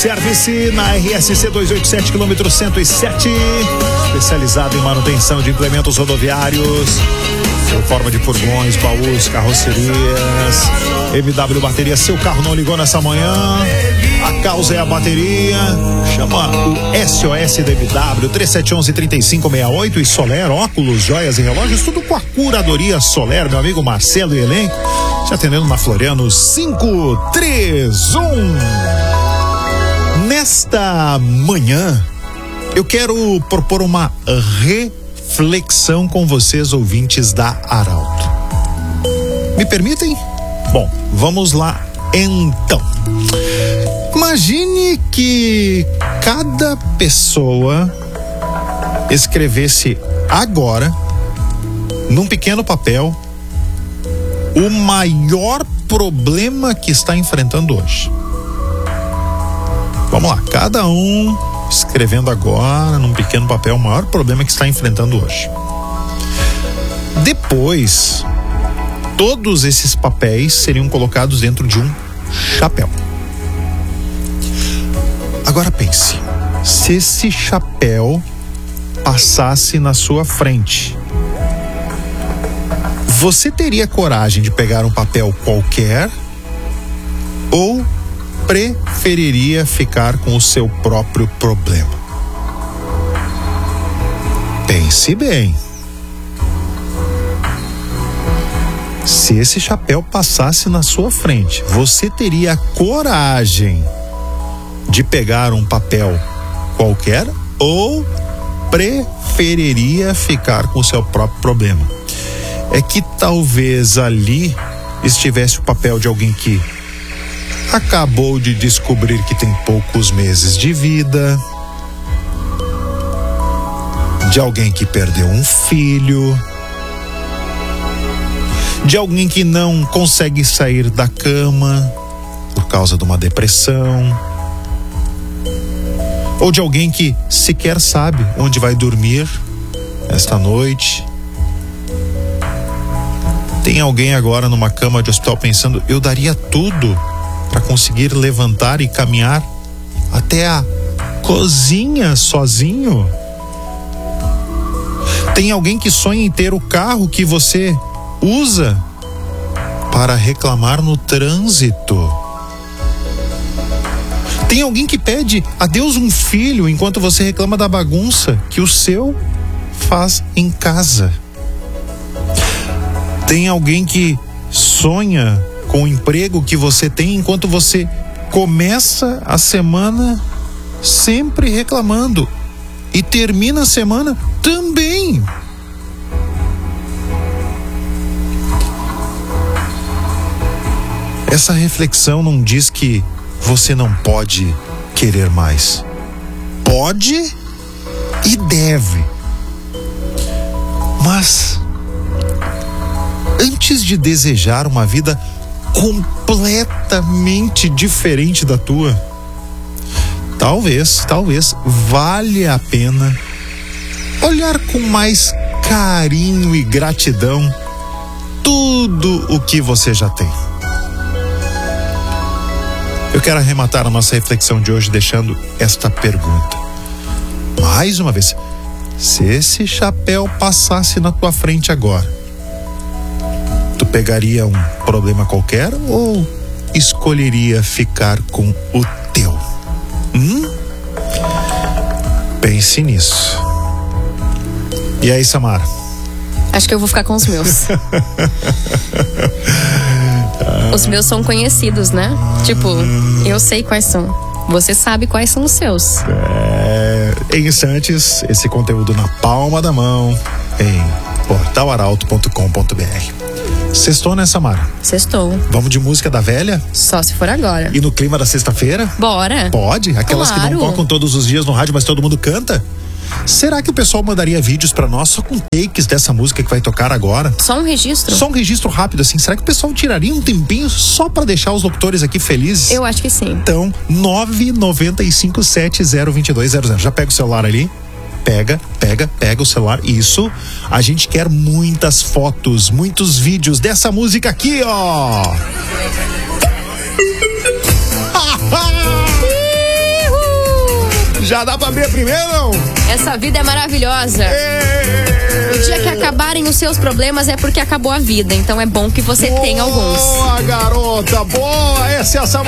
Service na RSC 287, quilômetro 107, especializado em manutenção de implementos rodoviários, em forma de furgões, baús, carrocerias. MW Bateria, seu carro não ligou nessa manhã, a causa é a bateria. Chama o SOS da MW, 3711-3568. E Soler, óculos, joias e relógios, tudo com a curadoria Soler, meu amigo Marcelo e Helen, te atendendo na Floriano 531. Nesta manhã, eu quero propor uma reflexão com vocês, ouvintes da Arauto. Me permitem? Bom, vamos lá então. Imagine que cada pessoa escrevesse agora, num pequeno papel, o maior problema que está enfrentando hoje. Vamos lá, cada um escrevendo agora, num pequeno papel, o maior problema que está enfrentando hoje. Depois, todos esses papéis seriam colocados dentro de um chapéu. Agora pense, se esse chapéu passasse na sua frente, você teria coragem de pegar um papel qualquer ou preferiria ficar com o seu próprio problema? Pense bem. Se esse chapéu passasse na sua frente, você teria coragem de pegar um papel qualquer ou preferiria ficar com o seu próprio problema? É que talvez ali estivesse o papel de alguém que acabou de descobrir que tem poucos meses de vida, de alguém que perdeu um filho, de alguém que não consegue sair da cama por causa de uma depressão, ou de alguém que sequer sabe onde vai dormir esta noite. Tem alguém agora numa cama de hospital pensando: eu daria tudo para conseguir levantar e caminhar até a cozinha sozinho. Tem alguém que sonha em ter o carro que você usa para reclamar no trânsito. Tem alguém que pede a Deus um filho enquanto você reclama da bagunça que o seu faz em casa. Tem alguém que sonha com o emprego que você tem enquanto você começa a semana sempre reclamando e termina a semana também. Essa reflexão não diz que você não pode querer mais. Pode e deve. Mas antes de desejar uma vida completamente diferente da tua, talvez valha a pena olhar com mais carinho e gratidão tudo o que você já tem. Eu quero arrematar a nossa reflexão de hoje deixando esta pergunta. Mais uma vez, se esse chapéu passasse na tua frente agora, tu pegaria um problema qualquer ou escolheria ficar com o teu? Pense nisso. E aí, Samara? Acho que eu vou ficar com os meus. Os meus são conhecidos, né? Tipo, eu sei quais são. Você sabe quais são os seus. Em instantes, esse conteúdo na palma da mão em portalaralto.com.br. Sextou, né, Samara? Sextou. Vamos de música da velha? Só se for agora. E no clima da sexta-feira? Bora. Pode? Aquelas claro. Que não tocam todos os dias no rádio, mas todo mundo canta? Será que o pessoal mandaria vídeos pra nós só com takes dessa música que vai tocar agora? Só um registro? Só um registro rápido, assim. Será que o pessoal tiraria um tempinho só pra deixar os locutores aqui felizes? Eu acho que sim. Então, 995702200. Já pega o celular ali. Pega o celular. Isso. A gente quer muitas fotos, muitos vídeos dessa música aqui, ó. Já dá pra abrir a primeira, não? Essa vida é maravilhosa. O dia que acabarem os seus problemas é porque acabou a vida. Então é bom que você tenha alguns. Boa, garota, boa. Essa é a